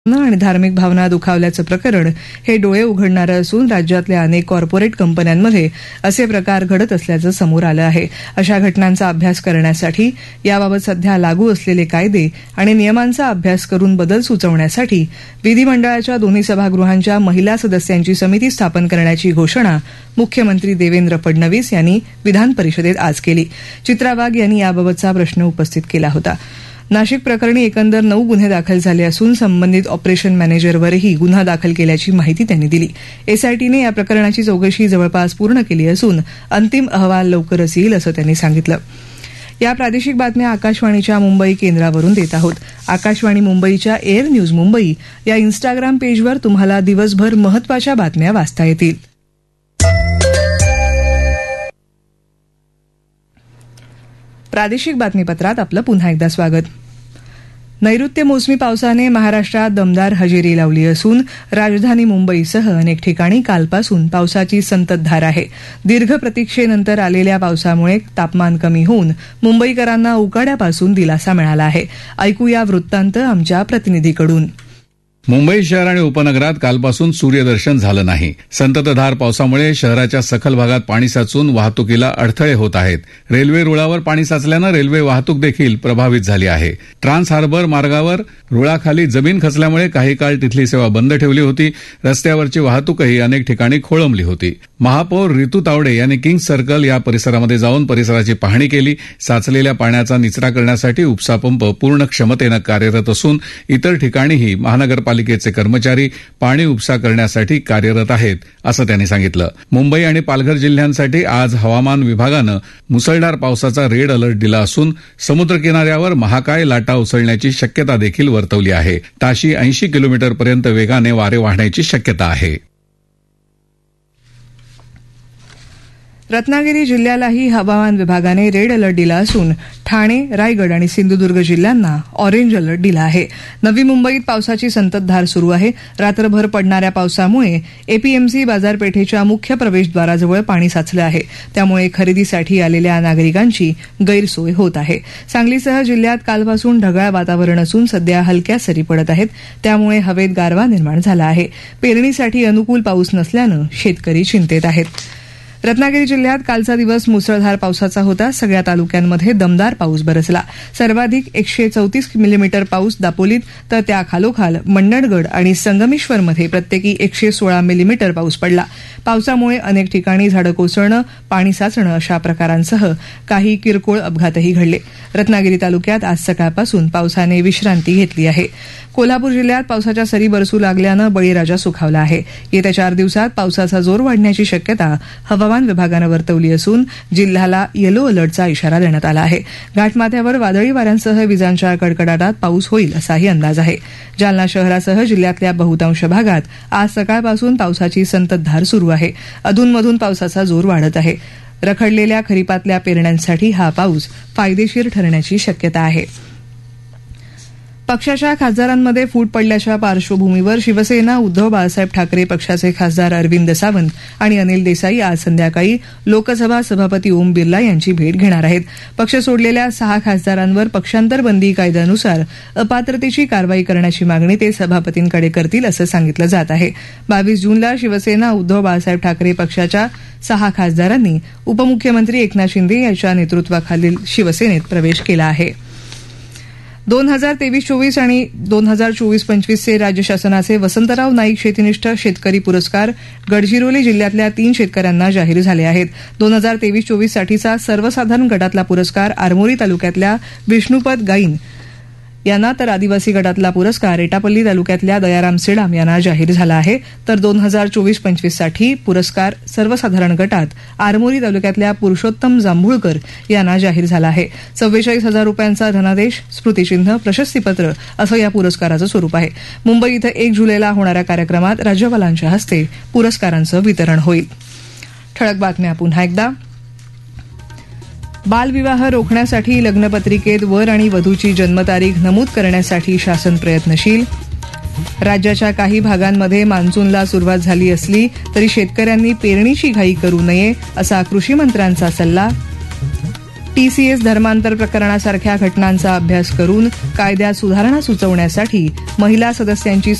आणि धार्मिक भावना दुखावल्याचं प्रकरण हे डोळे उघडणारं असून राज्यातल्या अनेक कॉर्पोरेट कंपन्यांमध्ये असे प्रकार घडत असल्याचं समोर आलं आहे. अशा घटनांचा अभ्यास करण्यासाठी याबाबत सध्या लागू असलेले कायदे आणि नियमांचा अभ्यास करून बदल सुचवण्यासाठी विधिमंडळाच्या दोन्ही सभागृहांच्या महिला सदस्यांची समिती स्थापन करण्याची घोषणा मुख्यमंत्री देवेंद्र फडणवीस यांनी विधान परिषदेत आज केली. चित्रा वाघ यांनी याबाबतचा प्रश्न उपस्थित केला होता. नाशिक प्रकरणी एकंदर 9 गुन्हे दाखल झाले असून संबंधित ऑपरेशन मॅनेजरवरही गुन्हा दाखल केल्याची माहिती त्यांनी दिली. एसआयटीने या प्रकरणाची चौकशी जवळपास पूर्ण केली असून अंतिम अहवाल लवकरच येईल असं त्यांनी सांगितलं. या प्रादेशिक बातम्या आकाशवाणीच्या मुंबई केंद्रावरून देत आहोत. आकाशवाणी मुंबईच्या एअर न्यूज मुंबई या इन्स्टाग्राम पेजवर तुम्हाला दिवसभर महत्त्वाच्या बातम्या वाचता येतील. प्रादेशिक बातमीपत्रात आपलं पुन्हा एकदा स्वागत. नैऋत्य मोसमी पावसाने महाराष्ट्रात दमदार हजेरी लावली असून राजधानी मुंबईसह अनेक ठिकाणी कालपासून पावसाची संततधार आहे. दीर्घ प्रतीक्षेनंतर आलेल्या पावसामुळे तापमान कमी होऊन मुंबईकरांना उकाड्यापासून दिलासा मिळाला आहे. ऐकूया वृत्तांत आमच्या प्रतिनिधीकडून. मुंबई शहर आणि उपनगरात कालपासून सूर्यदर्शन झालं नाही. संततधार पावसामुळे शहराच्या सखल भागात पाणी साचून वाहतुकीला अडथळे होत आहेत. रेल्वे रुळावर पाणी साचल्यानं रेल्वे वाहतूक देखील प्रभावित झाली आहे. ट्रान्स हार्बर मार्गावर रुळाखाली जमीन खचल्यामुळे काही काळ तिथली सेवा बंद ठेवली होती. रस्त्यावरची वाहतूकही अनेक ठिकाणी खोळंबली होती. महापौर रितू तावडे यांनी किंग्ज सर्कल या परिसरामध्ये जाऊन परिसराची पाहणी केली. साचलेल्या पाण्याचा निचरा करण्यासाठी उपसा पंप पूर्ण क्षमतेनं कार्यरत असून इतर ठिकाणीही महानगरपालिकेचे कर्मचारी पाणी उपसा करण्यासाठी कार्यरत आहेत असं त्यांनी सांगितलं. मुंबई आणि पालघर जिल्ह्यांसाठी आज हवामान विभागानं मुसळधार पावसाचा रेड अलर्ट दिला असून समुद्रकिनाऱ्यावर महाकाय लाटा उसळण्याची शक्यता देखील वर्तवली आहे. ताशी 80 किलोमीटरपर्यंत वेगाने वारे वाहण्याची शक्यता आहे. रत्नागिरी जिल्ह्यालाही हवामान विभागाने रेड अलर्ट दिला असून ठाणे, रायगड आणि सिंधुदुर्ग जिल्ह्यांना ऑरेंज अलर्ट दिला आहे. नवी मुंबईत पावसाची संततधार सुरू आहे. रात्रभर पडणाऱ्या पावसामुळे एपीएमसी बाजारपेठेच्या मुख्य प्रवेशद्वाराजवळ पाणी साचलं आहे. त्यामुळे खरेदीसाठी आलेल्या नागरिकांची गैरसोय होत आहे. सांगलीसह जिल्ह्यात कालपासून ढगाळ वातावरण असून सध्या हलक्या सरी पडत आहेत. त्यामुळे हवेत गारवा निर्माण झाला आहे. पेरणीसाठी अनुकूल पाऊस नसल्यानं शेतकरी चिंतेत आहेत. रत्नागिरी जिल्ह्यात कालचा दिवस मुसळधार पावसाचा होता. सगळ्या तालुक्यांमध्ये दमदार पाऊस बरसला. सर्वाधिक 134 मिलीमीटर पाऊस दापोलीत तर त्याखालोखाल मंडणगड आणि संगमेश्वरमध्ये प्रत्येकी 116 मिलीमीटर पाऊस पडला. पावसामुळे अनेक ठिकाणी झाडं कोसळणं, पाणी साचणं अशा प्रकारांसह काही किरकोळ अपघातही घडले. रत्नागिरी तालुक्यात आज सकाळपासून पावसाने विश्रांती घेतली आहे. कोल्हापूर जिल्ह्यात पावसाच्या सरी बरसू लागल्यानं बळीराजा सुखावला आहे. येत्या 4 दिवसात पावसाचा जोर वाढण्याची शक्यता हवामान विभागानं वर्तवली असून जिल्ह्याला येलो अलर्टचा इशारा देण्यात आला आहे. घाटमाथ्यावर वादळी वाऱ्यांसह विजांच्या कडकडाटात पाऊस होईल असाही अंदाज आहे. जालना शहरासह जिल्ह्यातल्या बहुतांश भागात आज सकाळपासून पावसाची संततधार सुरू आहे. अधूनमधून पावसाचा जोर वाढत आहे. रखडलेल्या खरीपातल्या पेरण्यांसाठी हा पाऊस फायदेशीर ठरण्याची शक्यता आहे. पक्षाच्या खासदारांमध्ये फूट पडल्याच्या पार्श्वभूमीवर शिवसेना, उद्धव बाळासाहेब ठाकरे पक्षाचे खासदार अरविंद सावंत आणि अनिल देसाई आज संध्याकाळी लोकसभा सभापती ओम बिर्ला यांची भेट घेणार आहेत. पक्ष सोडलेल्या 6 खासदारांवर पक्षांतर बंदी कायद्यानुसार अपात्रतेची कारवाई करण्याची मागणी ते सभापतींकडे करतील असं सांगितलं जात आहे. 22 जूनला शिवसेना, उद्धव बाळासाहेब ठाकरे पक्षाच्या 6 खासदारांनी उपमुख्यमंत्री एकनाथ शिंदे यांच्या नेतृत्वाखालील शिवसेनेत प्रवेश केला आहे. 2023-24 आणि 2024-25 राज्य शासनाचे वसंतराव नाईक शेतीनिष्ठ शेतकरी पुरस्कार गडचिरोली जिल्ह्यातल्या 3 शेतकऱ्यांना जाहीर झाले आहेत. 2023-24 साठीचा सर्वसाधारण गटातला पुरस्कार आरमोरी तालुक्यातल्या विष्णुपद गाईन यांना तर आदिवासी गटातला पुरस्कार एटापल्ली तालुक्यातल्या दयाराम सेडाम यांना जाहीर झाला आहे. तर 2024-25 साठी पुरस्कार सर्वसाधारण गटात आरमोरी तालुक्यातल्या पुरुषोत्तम जांभूळकर यांना जाहीर झाला आहे. 44,000 रुपयांचा धनादेश, स्मृतिचिन्ह, प्रशस्तीपत्र असं या पुरस्काराचं स्वरूप आहे. मुंबई इथं 1 जुलैला होणाऱ्या कार्यक्रमात राज्यपालांच्या हस्ते पुरस्कारांचं वितरण होईल. ठळक बातम्या पुन्हा एकदा. बालविवाह रोखण्यासाठी लग्नपत्रिकेत वर आणि वधूची जन्मतारीख नमूद करण्यासाठी शासन प्रयत्नशील. राज्याच्या काही भागांमध्ये मान्सूनला सुरुवात झाली असली तरी शेतकऱ्यांनी पेरणीची घाई करू नये असा कृषी मंत्र्यांचा सल्ला. TCS धर्मांतर प्रकरणासारख्या घटनांचा अभ्यास करून कायद्यात सुधारणा सुचवण्यासाठी महिला सदस्यांची